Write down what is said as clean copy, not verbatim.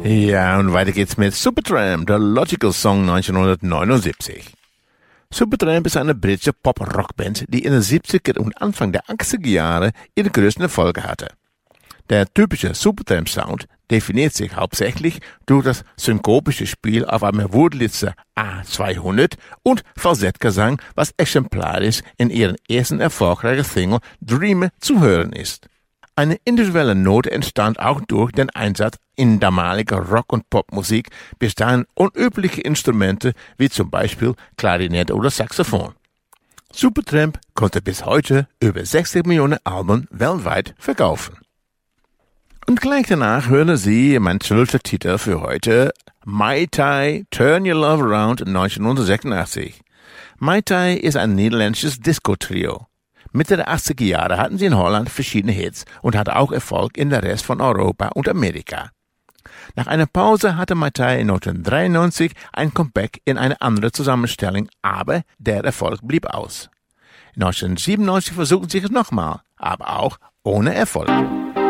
Ja, und weiter geht's mit Supertramp, der Logical Song 1979. Supertramp ist eine britische Pop-Rockband, die in den 70er und Anfang der 80er Jahre ihre größten Erfolge hatte. Der typische Supertramp-Sound definiert sich hauptsächlich durch das synkopische Spiel auf einem Wurlitzer A200 und Falsettgesang, was exemplarisch in ihren ersten erfolgreichen Single Dreamer zu hören ist. Eine individuelle Note entstand auch durch den Einsatz in damaliger Rock- und Popmusik bis dahin unübliche Instrumente wie zum Beispiel Klarinette oder Saxophon. Supertramp konnte bis heute über 60 Millionen Alben weltweit verkaufen. Und gleich danach hören Sie mein 12. Titel für heute, Mai Tai, Turn Your Love Around 1986. Mai Tai ist ein niederländisches Disco-Trio. Mitte der 80er Jahre hatten sie in Holland verschiedene Hits und hatte auch Erfolg in der Rest von Europa und Amerika. Nach einer Pause hatte Mai Tai 1993 ein Comeback in eine andere Zusammenstellung, aber der Erfolg blieb aus. 1997 versuchten sie es nochmal, aber auch ohne Erfolg.